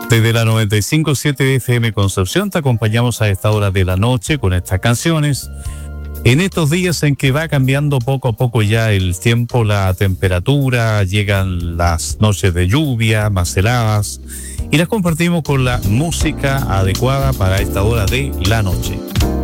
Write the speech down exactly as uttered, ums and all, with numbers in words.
Desde la noventa y cinco punto siete F M Concepción te acompañamos a esta hora de la noche con estas canciones. En estos días en que va cambiando poco a poco ya el tiempo, la temperatura, llegan las noches de lluvia, más heladas, y las compartimos con la música adecuada para esta hora de la noche.